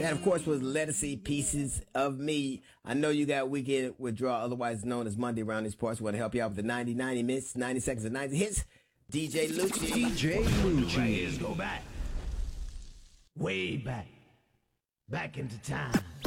That, of course, was Lettucey Pieces of Me. I know you got Weekend Withdrawal, otherwise known as Monday around these parts. We want to help you out with the 90-90 minutes, 90 seconds of 90 hits. DJ Lucci. DJ Lucci. Right, let's go back. Way back. Back into time.